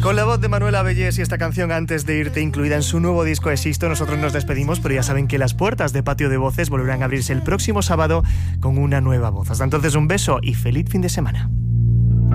Con la voz de Manuela Bellés y esta canción Antes de irte, incluida en su nuevo disco Existo, nosotros nos despedimos, pero ya saben que las puertas de Patio de Voces volverán a abrirse el próximo sábado con una nueva voz. Hasta entonces, un beso y feliz fin de semana.